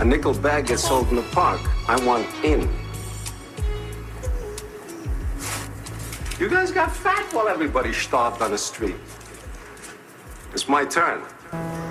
A nickel bag gets sold in the park. I want in. You guys got fat while everybody starved on the street. It's my turn.